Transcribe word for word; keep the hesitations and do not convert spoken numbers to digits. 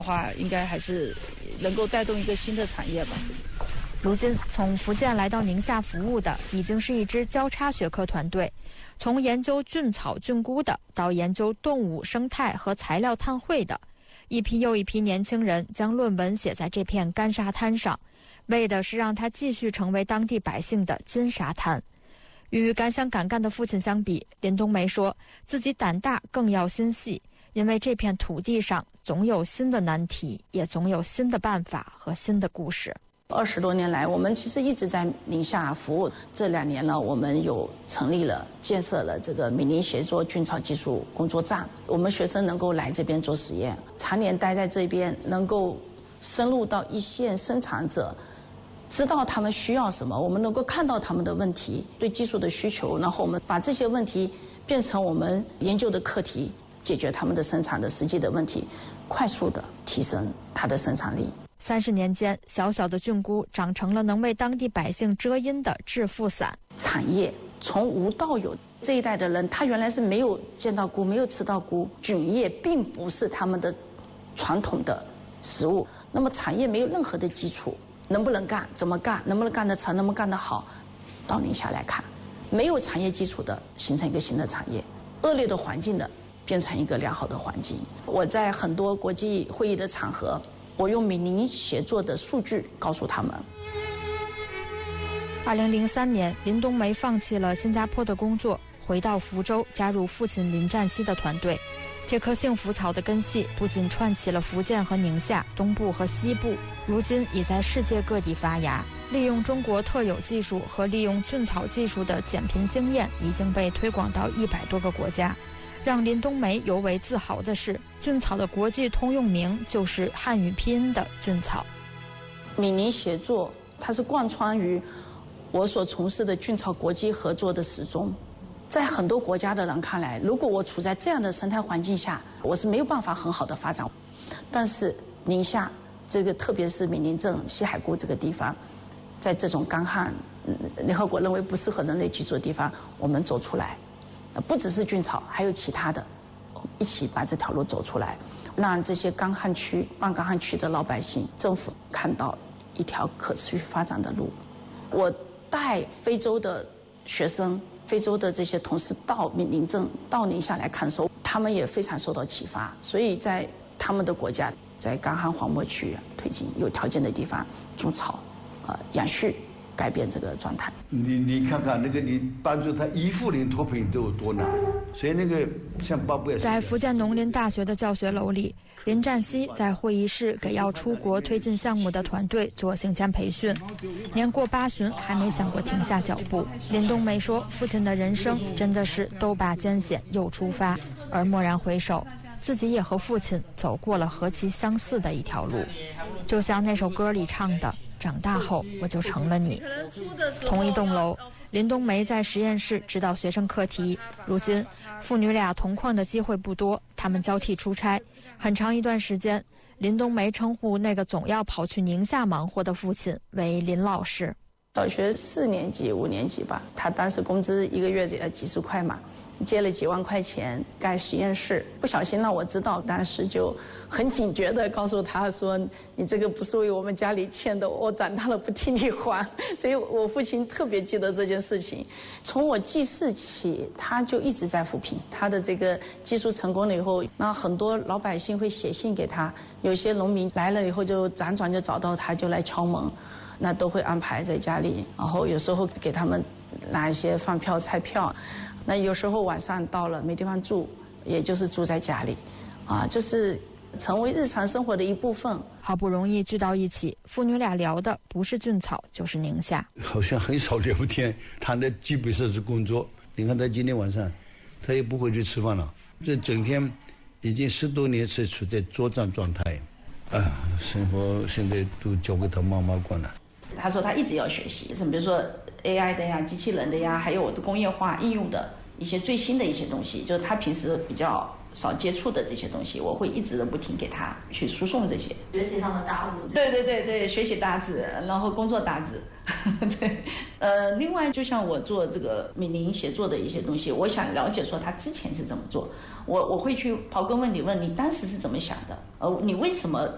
话，应该还是能够带动一个新的产业吧。 如今从福建来到宁夏服务的已经是一支交叉学科团队，从研究菌草菌菇的到研究动物生态和材料碳汇的，一批又一批年轻人将论文写在这片干沙滩上，为的是让它继续成为当地百姓的金沙滩。与敢想敢干的父亲相比，林冬梅说自己胆大更要心细，因为这片土地上总有新的难题，也总有新的办法和新的故事。 二十多年来，我们其实一直在宁夏服务。这两年呢，我们有成立了、建设了这个闽宁协作菌草技术工作站，我们学生能够来这边做实验，常年待在这边，能够深入到一线生产者，知道他们需要什么，我们能够看到他们的问题、对技术的需求，然后我们把这些问题变成我们研究的课题，解决他们的生产的实际的问题，快速的提升它的生产力。 三十年间，小小的菌菇长成了能为当地百姓遮阴的致富伞。 产业从无到有，这一代的人他原来是没有见到菇，没有吃到菇，菌叶并不是他们的传统的食物。那么产业没有任何的基础，能不能干，怎么干，能不能干得成，能不能干得好，到宁夏来看，没有产业基础的形成一个新的产业，恶劣的环境的变成一个良好的环境。我在很多国际会议的场合，我用闽宁协作的数据告诉他们。 二零零三年，林冬梅放弃了新加坡的工作，回到福州，加入父亲林占西的团队。这棵幸福草的根系不仅串起了福建和宁夏、东部和西部，如今已在世界各地发芽。利用中国特有技术和利用菌草技术的减贫经验已经被推广到一百多个国家。让林冬梅尤为自豪的是，菌草的国际通用名就是汉语拼音的菌草。 闽宁协作，它是贯穿于我所从事的菌草国际合作的始终。在很多国家的人看来，如果我处在这样的生态环境下，我是没有办法很好的发展。但是宁夏这个，特别是闽宁镇西海固这个地方，在这种干旱、联合国认为不适合人类居住的地方，我们走出来。不只是菌草，还有其他的，一起把这条路走出来，让这些干旱区、半干旱区的老百姓、政府看到一条可持续发展的路。我带非洲的学生、非洲的这些同事到闽宁镇、到宁夏来看的时候，他们也非常受到启发，所以在他们的国家，在干旱荒漠区推进有条件的地方种草，呃，养畜。改变这个状态。 你你看看那个，你帮助他依附零脱贫都有多难，所以那个像巴布亚。 在福建农林大学的教学楼里，林占西在会议室给要出国推进项目的团队做行前培训。年过八旬，还没想过停下脚步。林冬梅说，父亲的人生真的是都把艰险又出发，而蓦然回首，自己也和父亲走过了何其相似的一条路。就像那首歌里唱的，长大后我就成了你。同一栋楼，林冬梅在实验室指导学生课题。如今父女俩同框的机会不多，他们交替出差。很长一段时间，林冬梅称呼那个总要跑去宁夏忙活的父亲为林老师。 小学四年级、五年级吧，他当时工资一个月也几十块嘛，借了几万块钱盖实验室，不小心让我知道，当时就很警觉地告诉他说：“你这个不是为我们家里欠的，我长大了不替你还。”所以我父亲特别记得这件事情。从我记事起，他就一直在扶贫。他的这个技术成功了以后，那很多老百姓会写信给他，有些农民来了以后就辗转就找到他，就来敲门。那都会安排在家里，然后有时候给他们拿一些饭票、菜票。那有时候晚上到了没地方住，也就是住在家里，啊，就是成为日常生活的一部分。 好不容易聚到一起，父女俩聊的不是菌草就是宁夏。 好像很少聊天，谈的基本上是工作。你看他今天晚上，他也不会去吃饭了，这整天已经十多年是处在作战状态，啊，生活现在都交给他妈妈管了。 他说他一直要学习，什么比如说 A I 的呀、机器人的呀，还有我的工业化应用的一些最新的一些东西，就是他平时比较少接触的这些东西，我会一直的不停给他去输送这些学习上的搭子。 对对对对，学习搭子，然后工作搭子。对，呃，另外就像我做这个闽宁协作的一些东西，我想了解说他之前是怎么做，我我会去刨根问底，问你当时是怎么想的，呃，你为什么